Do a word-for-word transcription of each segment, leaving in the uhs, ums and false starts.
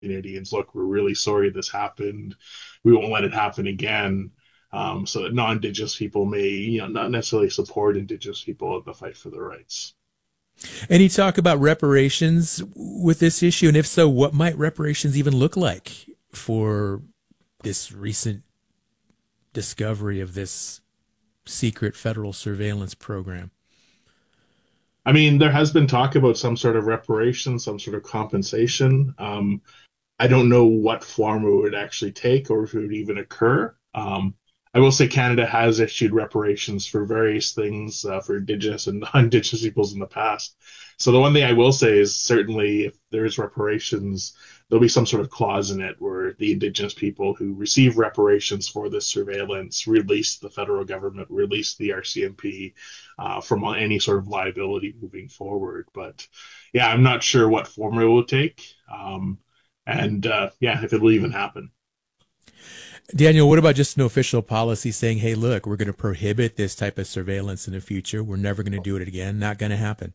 Canadians, look, we're really sorry this happened. We won't let it happen again. Um, so that non-Indigenous people may, you know, not necessarily support Indigenous people in the fight for their rights. Any talk about reparations with this issue? And if so, what might reparations even look like for this recent discovery of this secret federal surveillance program? I mean, there has been talk about some sort of reparation, some sort of compensation. Um, I don't know what form it would actually take or if it would even occur. Um, I will say Canada has issued reparations for various things uh, for Indigenous and non-Indigenous peoples in the past. So the one thing I will say is certainly if there is reparations, there'll be some sort of clause in it where the Indigenous people who receive reparations for this surveillance release the federal government, release the R C M P uh, from any sort of liability moving forward. But yeah, I'm not sure what form it will take. Um, and uh, yeah, if it'll even happen. Daniel, what about just an official policy saying, hey, look, we're going to prohibit this type of surveillance in the future. We're never going to do it again. Not going to happen.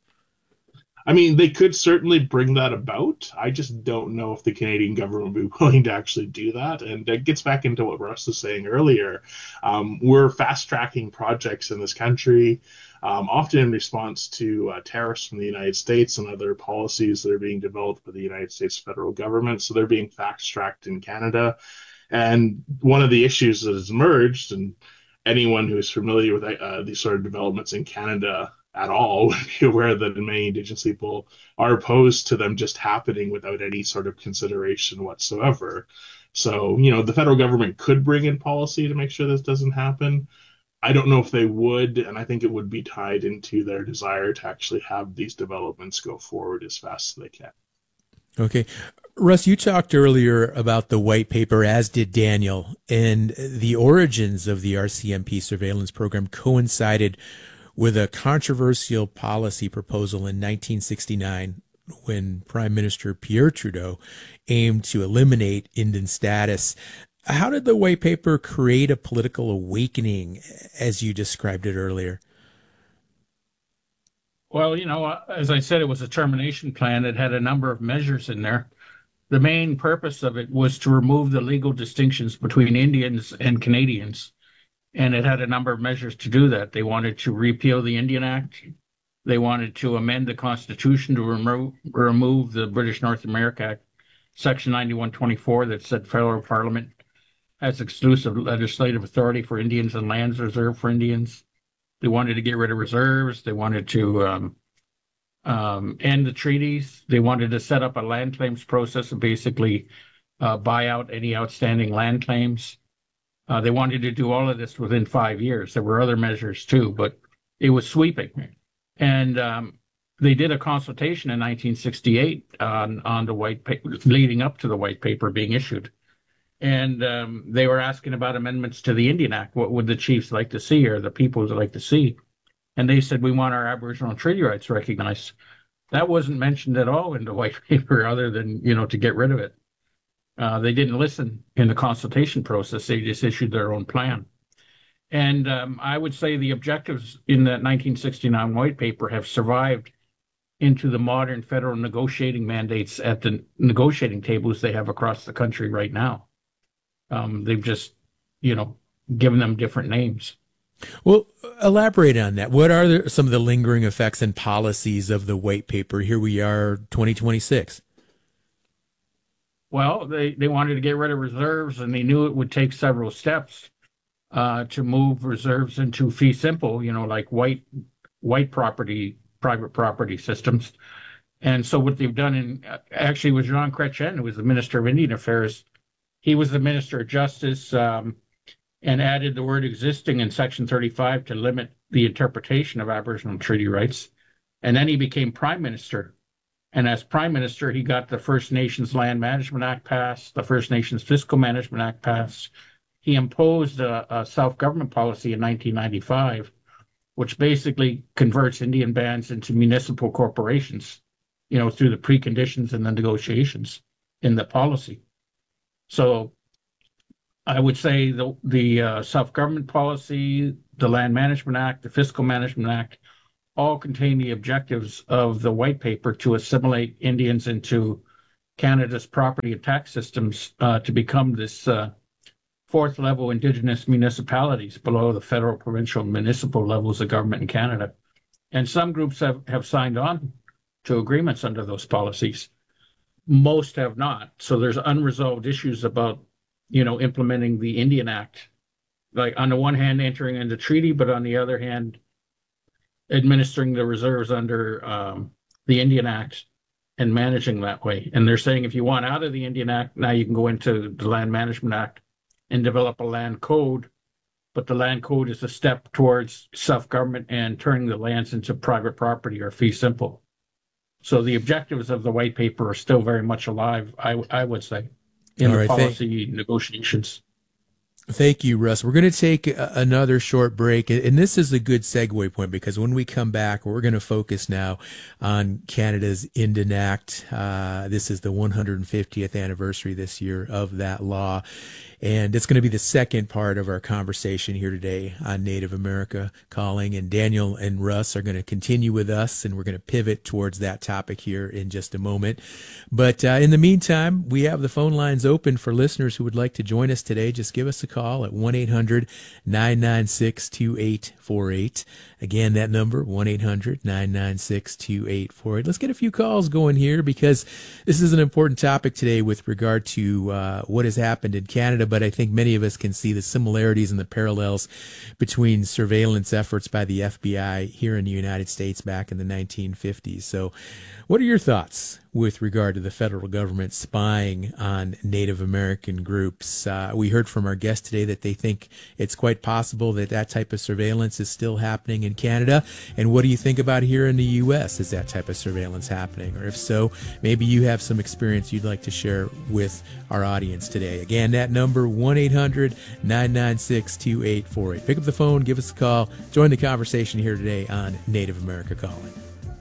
I mean, they could certainly bring that about. I just don't know if the Canadian government would be willing to actually do that. And that gets back into what Russ was saying earlier. Um, we're fast tracking projects in this country, um, often in response to uh, tariffs from the United States and other policies that are being developed by the United States federal government. So they're being fast tracked in Canada. And one of the issues that has emerged, and anyone who is familiar with uh, these sort of developments in Canada at all would be aware that many Indigenous people are opposed to them just happening without any sort of consideration whatsoever. So, you know, the federal government could bring in policy to make sure this doesn't happen. I don't know if they would, and I think it would be tied into their desire to actually have these developments go forward as fast as they can. Okay. Russ, you talked earlier about the white paper, as did Daniel, and the origins of the R C M P surveillance program coincided with a controversial policy proposal in nineteen sixty-nine when Prime Minister Pierre Trudeau aimed to eliminate Indian status. How did the white paper create a political awakening, as you described it earlier? Well, you know, uh, as I said, it was a termination plan. It had a number of measures in there. The main purpose of it was to remove the legal distinctions between Indians and Canadians. And it had a number of measures to do that. They wanted to repeal the Indian Act. They wanted to amend the Constitution to remo- remove the British North America Act, Section ninety-one twenty-four, that said federal parliament has exclusive legislative authority for Indians and lands reserved for Indians. They wanted to get rid of reserves. They wanted to um, um, end the treaties. They wanted to set up a land claims process and basically uh, buy out any outstanding land claims. Uh, they wanted to do all of this within five years. There were other measures too, but it was sweeping. And um, they did a consultation in nineteen sixty-eight on, on the white paper, leading up to the white paper being issued. And um, they were asking about amendments to the Indian Act. What would the chiefs like to see, or the peoples like to see? And they said, we want our Aboriginal treaty rights recognized. That wasn't mentioned at all in the white paper, other than, you know, to get rid of it. Uh, they didn't listen in the consultation process. They just issued their own plan. And um, I would say the objectives in that nineteen sixty-nine white paper have survived into the modern federal negotiating mandates at the negotiating tables they have across the country right now. Um, they've just, you know, given them different names. Well, elaborate on that. What are the, some of the lingering effects and policies of the white paper? Here we are, twenty twenty-six. Well, they, they wanted to get rid of reserves, and they knew it would take several steps uh, to move reserves into fee simple, you know, like white white property, private property systems. And so what they've done, in actually was Jean Chrétien, who was the Minister of Indian Affairs. He was the Minister of Justice um, and added the word existing in Section thirty-five to limit the interpretation of Aboriginal treaty rights. And then he became Prime Minister. And as Prime Minister, he got the First Nations Land Management Act passed, the First Nations Fiscal Management Act passed. He imposed a, a self-government policy in nineteen ninety-five, which basically converts Indian bands into municipal corporations, you know, through the preconditions and the negotiations in the policy. So I would say the, the uh, self-government policy, the Land Management Act, the Fiscal Management Act, all contain the objectives of the white paper to assimilate Indians into Canada's property and tax systems uh, to become this uh, fourth level Indigenous municipalities below the federal, provincial, and municipal levels of government in Canada. And some groups have, have signed on to agreements under those policies. Most have not. So there's unresolved issues about, you know, implementing the Indian Act. Like on the one hand, entering into treaty, but on the other hand, administering the reserves under um, the Indian Act and managing that way. And they're saying if you want out of the Indian Act, now you can go into the Land Management Act and develop a land code. But the land code is a step towards self-government and turning the lands into private property or fee simple. So the objectives of the white paper are still very much alive, I, I would say, in All the right, policy thank, negotiations. Thank you, Russ. We're going to take a, another short break, and this is a good segue point because when we come back, we're going to focus now on Canada's Indian Act. Uh, this is the one hundred fiftieth anniversary this year of that law. And it's going to be the second part of our conversation here today on Native America Calling. And Daniel and Russ are going to continue with us, and we're going to pivot towards that topic here in just a moment. But uh, in the meantime, we have the phone lines open for listeners who would like to join us today. Just give us a call at one eight hundred nine nine six two eight four eight. Again, that number, one eight hundred nine nine six two eight four eight. Let's get a few calls going here because this is an important topic today with regard to uh, what has happened in Canada. But I think many of us can see the similarities and the parallels between surveillance efforts by the F B I here in the United States back in the nineteen fifties. So what are your thoughts with regard to the federal government spying on Native American groups? Uh, we heard from our guest today that they think it's quite possible that that type of surveillance is still happening in Canada. And what do you think about here in the U S? Is that type of surveillance happening? Or if so, maybe you have some experience you'd like to share with our audience today. Again, that number, one eight hundred nine nine six two eight four eight. Pick up the phone, give us a call, join the conversation here today on Native America Calling.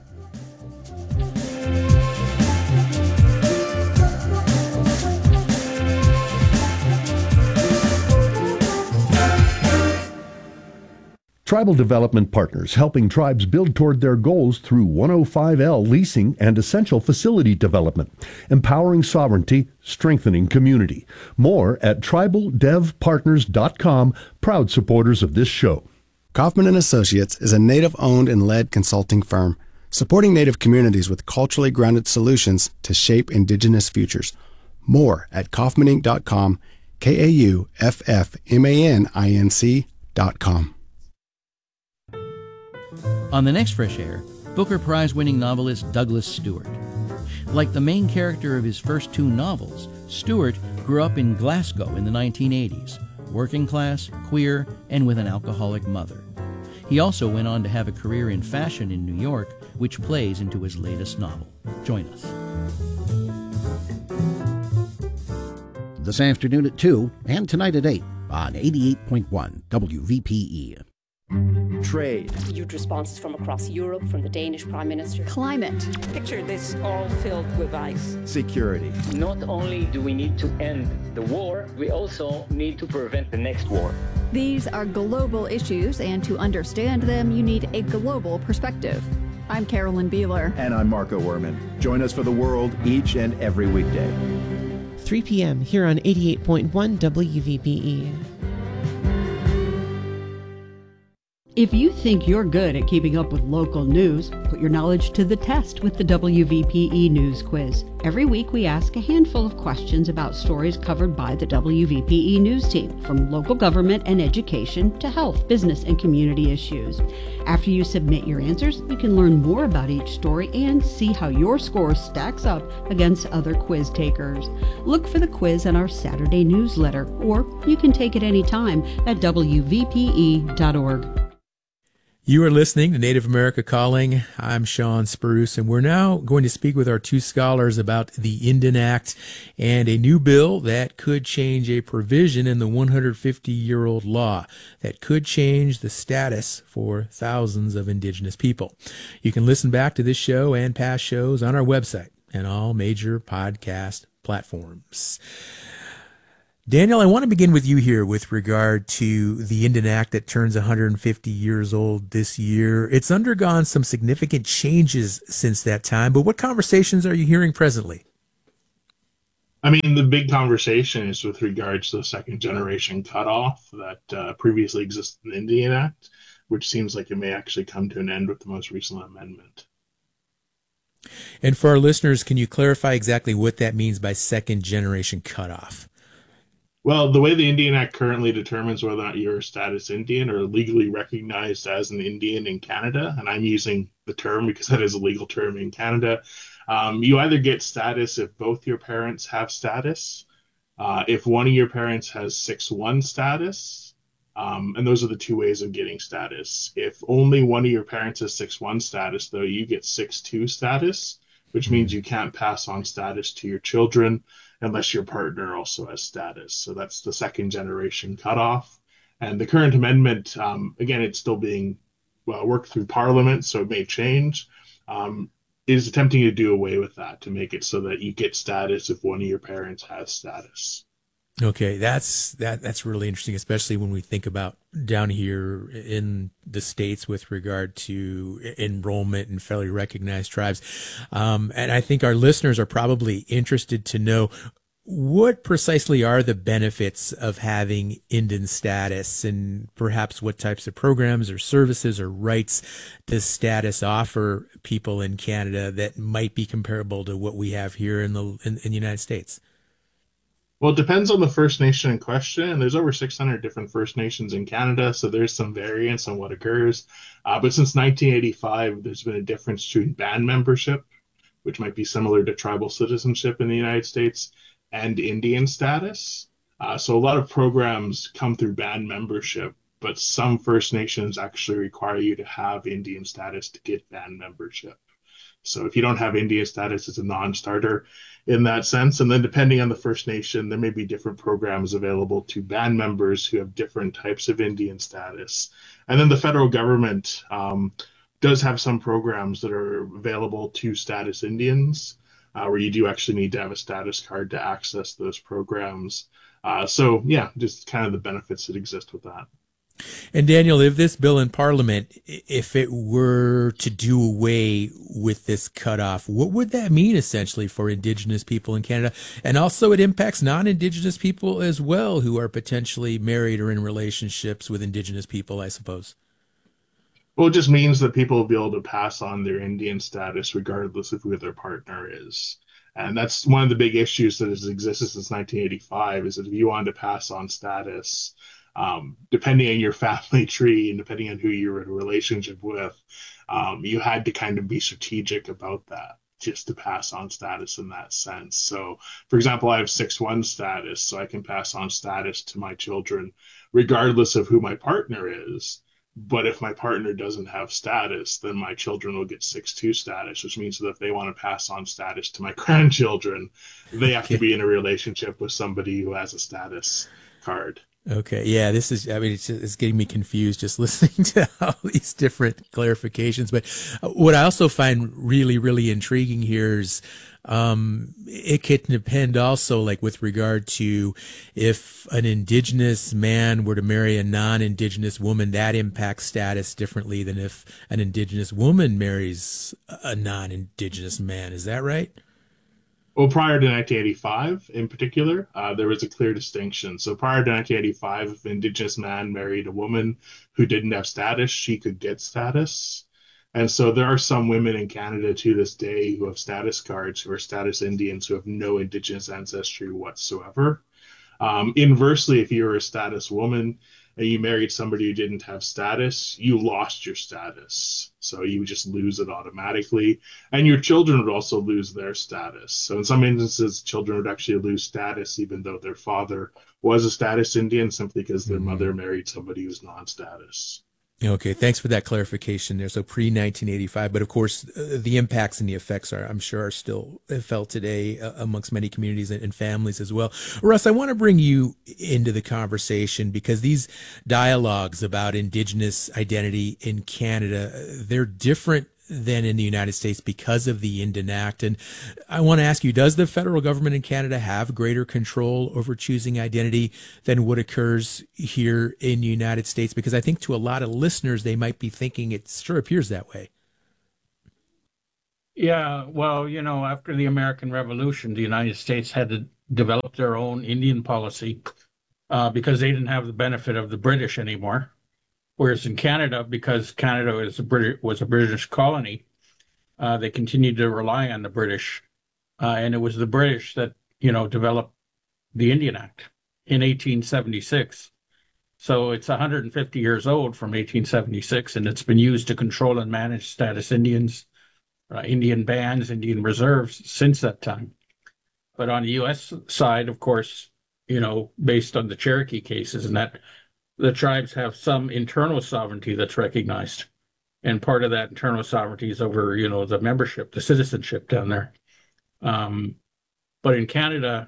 Tribal Development Partners, helping tribes build toward their goals through one oh five L leasing and essential facility development, empowering sovereignty, strengthening community. More at tribal dev partners dot com, proud supporters of this show. Kaufman and Associates is a Native-owned and led consulting firm, supporting Native communities with culturally grounded solutions to shape Indigenous futures. More at kaufman inc dot com, K A U F F M A N I N C dot com. On the next Fresh Air, Booker Prize-winning novelist Douglas Stewart. Like the main character of his first two novels, Stewart grew up in Glasgow in the nineteen eighties, working class, queer, and with an alcoholic mother. He also went on to have a career in fashion in New York, which plays into his latest novel. Join us. This afternoon at two and tonight at eight on eighty-eight point one W V P E. Trade. Huge responses from across Europe, from the Danish Prime Minister. Climate. Picture this all filled with ice. Security. Not only do we need to end the war, we also need to prevent the next war. These are global issues, and to understand them, you need a global perspective. I'm Carolyn Beeler. And I'm Marco Werman. Join us for The World each and every weekday. three p.m. here on eighty-eight point one W V P E. If you think you're good at keeping up with local news, put your knowledge to the test with the W V P E News Quiz. Every week we ask a handful of questions about stories covered by the W V P E News team, from local government and education to health, business, and community issues. After you submit your answers, you can learn more about each story and see how your score stacks up against other quiz takers. Look for the quiz in our Saturday newsletter, or you can take it anytime at W V P E dot org. You are listening to Native America Calling. I'm Sean Spruce, and we're now going to speak with our two scholars about the Indian Act and a new bill that could change a provision in the one hundred fifty-year-old law that could change the status for thousands of Indigenous people. You can listen back to this show and past shows on our website and all major podcast platforms. Daniel, I want to begin with you here with regard to the Indian Act that turns one hundred fifty years old this year. It's undergone some significant changes since that time, but what conversations are you hearing presently? I mean, the big conversation is with regards to the second generation cutoff that uh, previously existed in the Indian Act, which seems like it may actually come to an end with the most recent amendment. And for our listeners, can you clarify exactly what that means by second generation cutoff? Well, the way the Indian Act currently determines whether or not you're a status Indian or legally recognized as an Indian in Canada, and I'm using the term because that is a legal term in Canada, um, you either get status if both your parents have status, uh, if one of your parents has six one status, um, and those are the two ways of getting status. If only one of your parents has six one status, though, you get six two status, which means you can't pass on status to your children unless your partner also has status. So that's the second generation cutoff. And the current amendment, um, again, it's still being well, worked through Parliament, so it may change, um, is attempting to do away with that to make it so that you get status if one of your parents has status. Okay, that's that that's really interesting, especially when we think about down here in the States with regard to enrollment in federally recognized tribes. Um, and I think our listeners are probably interested to know what precisely are the benefits of having Indian status, and perhaps what types of programs or services or rights does status offer people in Canada that might be comparable to what we have here in the in, in the United States? Well, it depends on the First Nation in question, and there's over six hundred different First Nations in Canada, so there's some variance on what occurs. Uh, but since nineteen eighty-five, there's been a difference between band membership, which might be similar to tribal citizenship in the United States, and Indian status. Uh, so a lot of programs come through band membership, but some First Nations actually require you to have Indian status to get band membership. So if you don't have Indian status, it's a non-starter in that sense. And then depending on the First Nation, there may be different programs available to band members who have different types of Indian status. And then the federal government um, does have some programs that are available to status Indians, uh, where you do actually need to have a status card to access those programs. Uh, so yeah, just kind of the benefits that exist with that. And Daniel, if this bill in Parliament, if it were to do away with this cutoff, what would that mean essentially for Indigenous people in Canada? And also it impacts non-Indigenous people as well who are potentially married or in relationships with Indigenous people, I suppose. Well, it just means that people will be able to pass on their Indian status regardless of who their partner is. And that's one of the big issues that has existed since nineteen eighty-five, is that if you wanted to pass on status, Um, depending on your family tree and depending on who you're in a relationship with, um, you had to kind of be strategic about that just to pass on status in that sense. So, for example, I have six one status, so I can pass on status to my children regardless of who my partner is. But if my partner doesn't have status, then my children will get six two status, which means that if they want to pass on status to my grandchildren, they have to be in a relationship with somebody who has a status card. Okay. Yeah, this is, I mean, it's, it's getting me confused just listening to all these different clarifications. But what I also find really, really intriguing here is um, it can depend also, like with regard to if an Indigenous man were to marry a non-Indigenous woman, that impacts status differently than if an Indigenous woman marries a non-Indigenous man. Is that right? Well, prior to nineteen eighty-five, in particular, uh, there was a clear distinction. So prior to nineteen eighty-five, if an Indigenous man married a woman who didn't have status, she could get status. And so there are some women in Canada to this day who have status cards, who are status Indians, who have no Indigenous ancestry whatsoever. Um, inversely, if you were a status woman and you married somebody who didn't have status, you lost your status. So you would just lose it automatically. And your children would also lose their status. So in some instances, children would actually lose status even though their father was a status Indian, simply because their mm-hmm. mother married somebody who's non-status. Okay, thanks for that clarification there. So pre nineteen eighty-five, but of course, uh, the impacts and the effects are, I'm sure, are still felt today uh, amongst many communities and, and families as well. Russ, I want to bring you into the conversation because these dialogues about Indigenous identity in Canada, they're different than in the United States because of the Indian Act. And I want to ask you, does the federal government in Canada have greater control over choosing identity than what occurs here in the United States? Because I think to a lot of listeners, they might be thinking it sure appears that way. Yeah, well, you know, after the American Revolution, the United States had to develop their own Indian policy uh, because they didn't have the benefit of the British anymore. Whereas in Canada, because Canada is a Brit- was a British colony, uh, they continued to rely on the British. Uh, and it was the British that, you know, developed the Indian Act in eighteen seventy-six. So it's one hundred fifty years old from eighteen seventy-six, and it's been used to control and manage status Indians, uh, Indian bands, Indian reserves since that time. But on the U S side, of course, you know, based on the Cherokee cases and that, the tribes have some internal sovereignty that's recognized. And part of that internal sovereignty is over, you know, the membership, the citizenship down there. Um, but in Canada,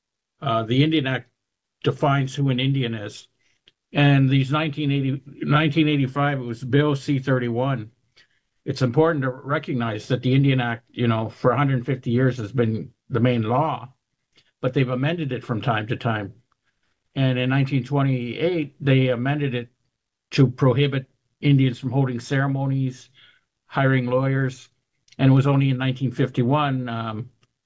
uh, the Indian Act defines who an Indian is. And these nineteen eighty, nineteen eighty-five, it was Bill C thirty-one. It's important to recognize that the Indian Act, you know, for one hundred fifty years has been the main law, but they've amended it from time to time. And in nineteen twenty-eight, they amended it to prohibit Indians from holding ceremonies, hiring lawyers. And it was only in nineteen fifty-one, um,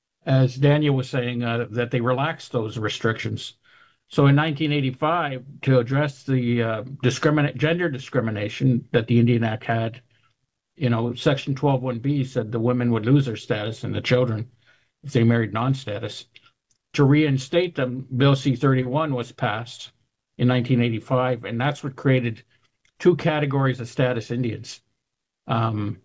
as Daniel was saying, uh, that they relaxed those restrictions. So in nineteen eighty-five, to address the uh, discriminate gender discrimination that the Indian Act had, you know, Section twelve one B said the women would lose their status and the children if they married non-status. To reinstate them, Bill C thirty-one was passed in nineteen eighty-five, and that's what created two categories of status Indians. Um,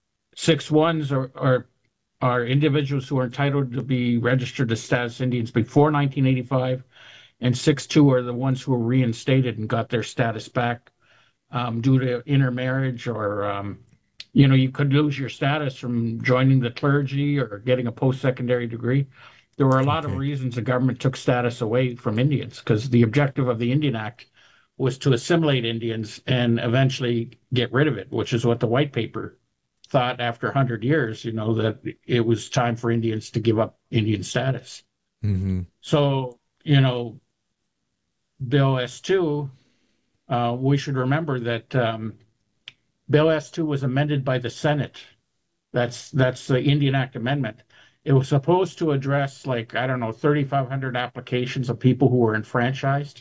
six ones are, are are individuals who are entitled to be registered as status Indians before nineteen eighty-five, and six two are the ones who were reinstated and got their status back um, due to intermarriage, or um, you know, you could lose your status from joining the clergy or getting a post-secondary degree. There were a lot okay. of reasons the government took status away from Indians, because the objective of the Indian Act was to assimilate Indians and eventually get rid of it, which is what the white paper thought after one hundred years, you know, that it was time for Indians to give up Indian status. Mm-hmm. So, you know, Bill S two, uh, we should remember that um, Bill S two was amended by the Senate. That's that's the Indian Act amendment. It was supposed to address, like, I don't know, thirty-five hundred applications of people who were enfranchised.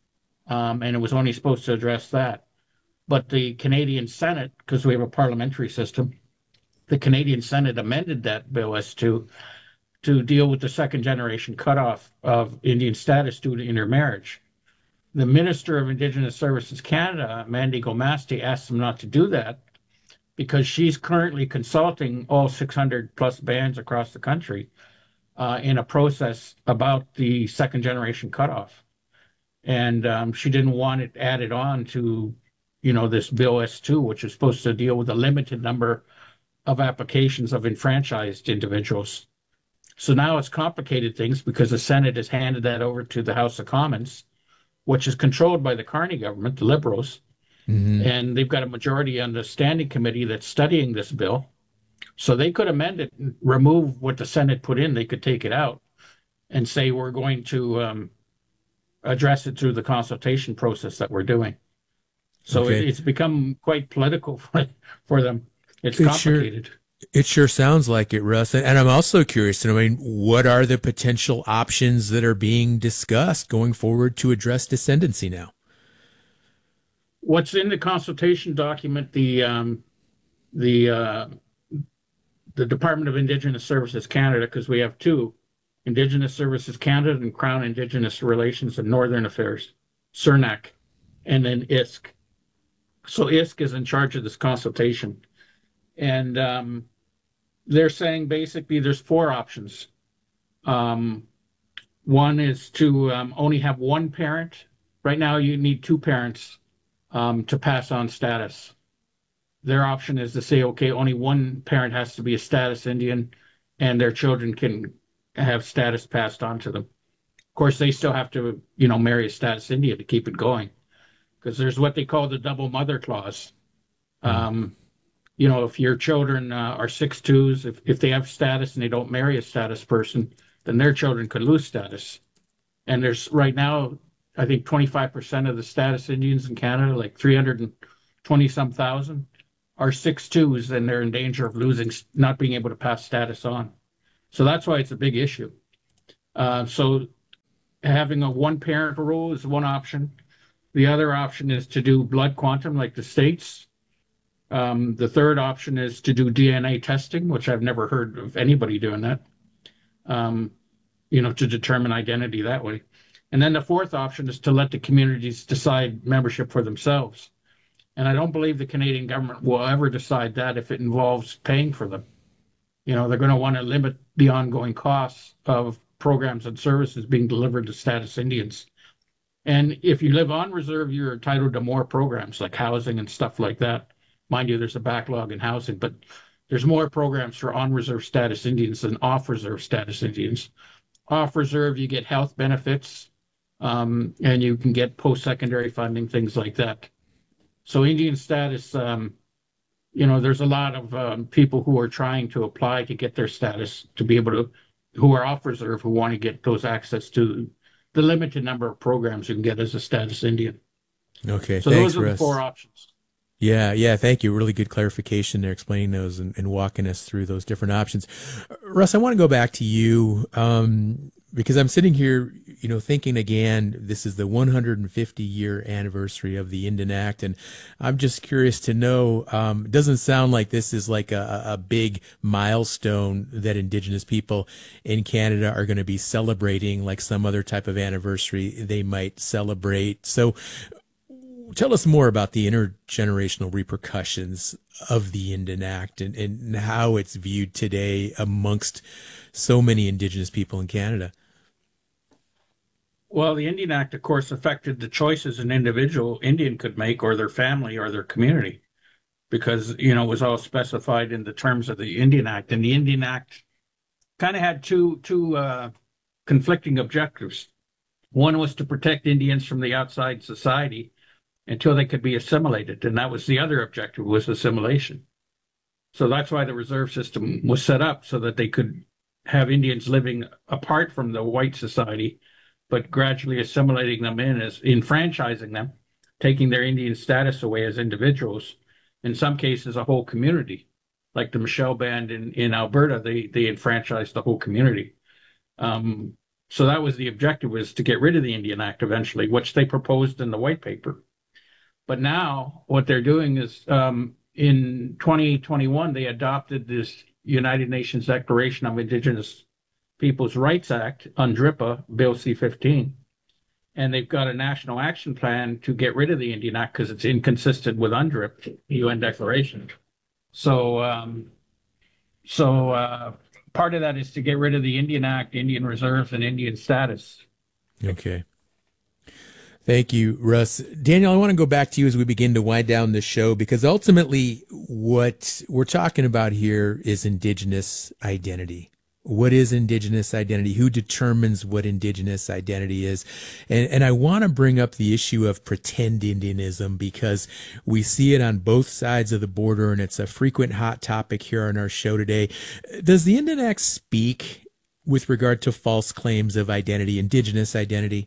Um, and it was only supposed to address that. But the Canadian Senate, because we have a parliamentary system, the Canadian Senate amended that Bill S two to deal with the second generation cutoff of Indian status due to intermarriage. The Minister of Indigenous Services Canada, Mandy Gomasti, asked them not to do that because she's currently consulting all six hundred plus bands across the country uh, in a process about the second generation cutoff. And um, she didn't want it added on to, you know, this Bill S two, which is supposed to deal with a limited number of applications of enfranchised individuals. So now it's complicated things because the Senate has handed that over to the House of Commons, which is controlled by the Carney government, the Liberals. Mm-hmm. And they've got a majority on the standing committee that's studying this bill. So they could amend it and remove what the Senate put in. They could take it out and say, we're going to um, address it through the consultation process that we're doing. So okay. it, it's become quite political for, for them. It's it complicated. Sure, it sure sounds like it, Russ. And I'm also curious to know, I mean, what are the potential options that are being discussed going forward to address descendancy now? What's in the consultation document, the um, the uh, the Department of Indigenous Services Canada, because we have two, Indigenous Services Canada and Crown Indigenous Relations and Northern Affairs, C I R N A C, and then I S C. So I S C is in charge of this consultation. And um, they're saying basically there's four options. Um, one is to um, only have one parent. Right now you need two parents um, to pass on status. Their option is to say, okay, only one parent has to be a status Indian and their children can have status passed on to them. Of course, they still have to, you know, marry a status Indian to keep it going, because there's what they call the double mother clause. Um, you know, if your children uh, are six twos, if, if they have status and they don't marry a status person, then their children could lose status. And there's right now, I think twenty-five percent of the status Indians in Canada, like three hundred twenty some thousand, are six twos, and they're in danger of losing, not being able to pass status on. So that's why it's a big issue. Uh, so having a one-parent rule is one option. The other option is to do blood quantum like the States. Um, the third option is to do D N A testing, which I've never heard of anybody doing that, um, you know, to determine identity that way. And then the fourth option is to let the communities decide membership for themselves. And I don't believe the Canadian government will ever decide that if it involves paying for them. You know, they're going to want to limit the ongoing costs of programs and services being delivered to status Indians. And if you live on reserve, you're entitled to more programs like housing and stuff like that. Mind you, there's a backlog in housing, but there's more programs for on-reserve status Indians than off-reserve status Indians. Off-reserve, you get health benefits, um, and you can get post-secondary funding, things like that. So Indian status, um, you know, there's a lot of um, people who are trying to apply to get their status, to be able to, who are off-reserve, who want to get those access to the limited number of programs you can get as a status Indian. Okay, so thanks, those are Russ. the four options. Yeah, yeah, thank you. Really good clarification there, explaining those and, and walking us through those different options. Russ, I want to go back to you um, because I'm sitting here, you know, thinking again, this is the one hundred fifty year anniversary of the Indian Act, and I'm just curious to know, um, it doesn't sound like this is like a, a big milestone that Indigenous people in Canada are going to be celebrating like some other type of anniversary they might celebrate. So tell us more about the intergenerational repercussions of the Indian Act and, and how it's viewed today amongst so many Indigenous people in Canada. Well, the Indian Act, of course, affected the choices an individual Indian could make, or their family, or their community, because, you know, it was all specified in the terms of the Indian Act. And the Indian Act kind of had two, two uh, conflicting objectives. One was to protect Indians from the outside society until they could be assimilated. And that was the other objective, was assimilation. So that's why the reserve system was set up, so that they could have Indians living apart from the white society, but gradually assimilating them in, as enfranchising them, taking their Indian status away as individuals. In some cases, a whole community, like the Michelle Band in, in Alberta, they, they enfranchised the whole community. Um, so that was the objective, was to get rid of the Indian Act eventually, which they proposed in the white paper. But now what they're doing is, um, in twenty twenty-one, they adopted this United Nations Declaration of Indigenous Peoples' Rights Act, UNDRIPA, Bill C fifteen. And they've got a national action plan to get rid of the Indian Act because it's inconsistent with UNDRIP, the U N Declaration. So, um, so uh, part of that is to get rid of the Indian Act, Indian reserves, and Indian status. Okay. Thank you, Russ. Daniel, I want to go back to you as we begin to wind down the show, because ultimately what we're talking about here is Indigenous identity. What is Indigenous identity? Who determines what Indigenous identity is? And, and I want to bring up the issue of pretend Indianism, because we see it on both sides of the border, and it's a frequent hot topic here on our show today. Does the Indian Act speak with regard to false claims of identity, Indigenous identity?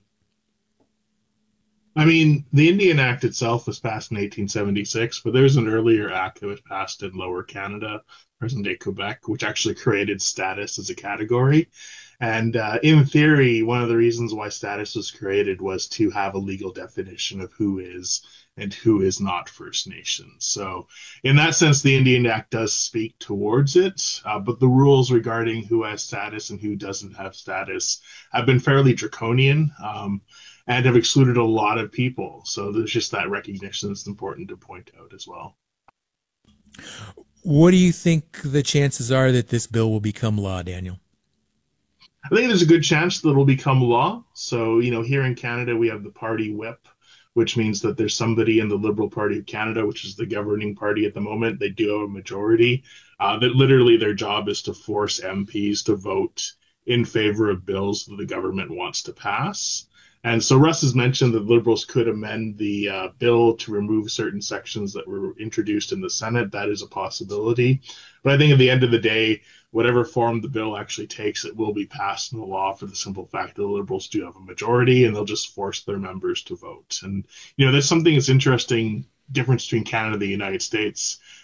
I mean, the Indian Act itself was passed in eighteen seventy-six, but there's an earlier act that was passed in Lower Canada, present-day Quebec, which actually created status as a category. And uh, in theory, one of the reasons why status was created was to have a legal definition of who is and who is not First Nations. So in that sense, the Indian Act does speak towards it, uh, but the rules regarding who has status and who doesn't have status have been fairly draconian. Um, and have excluded a lot of people. So there's just that recognition that's important to point out as well. What do you think the chances are that this bill will become law, Daniel? I think there's a good chance that it'll become law. So, you know, here in Canada, we have the party whip, which means that there's somebody in the Liberal Party of Canada, which is the governing party at the moment. They do have a majority, uh, that literally their job is to force M Ps to vote in favor of bills that the government wants to pass. And so Russ has mentioned that Liberals could amend the uh, bill to remove certain sections that were introduced in the Senate. That is a possibility. But I think at the end of the day, whatever form the bill actually takes, it will be passed into law for the simple fact that the Liberals do have a majority, and they'll just force their members to vote. And, you know, there's something that's interesting difference between Canada and the United States.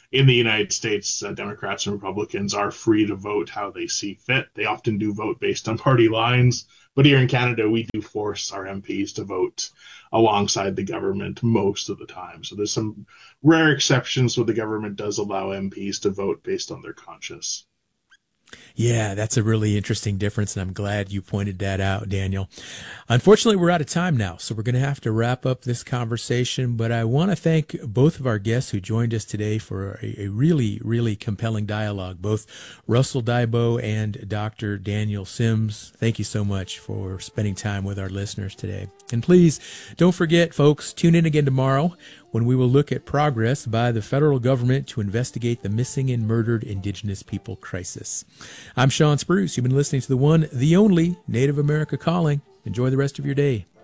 in the United States, uh, Democrats and Republicans are free to vote how they see fit. They often do vote based on party lines, but here in Canada, we do force our M Ps to vote alongside the government most of the time. So there's some rare exceptions where the government does allow M Ps to vote based on their conscience. Yeah, that's a really interesting difference, and I'm glad you pointed that out, Daniel. Unfortunately, we're out of time now, so we're going to have to wrap up this conversation, but I want to thank both of our guests who joined us today for a, a really, really compelling dialogue, both Russell Daibo and Doctor Daniel Sims. Thank you so much for spending time with our listeners today. And please, don't forget, folks, tune in again tomorrow when we will look at progress by the federal government to investigate the missing and murdered Indigenous people crisis. I'm Sean Spruce. You've been listening to the one, the only Native America Calling. Enjoy the rest of your day.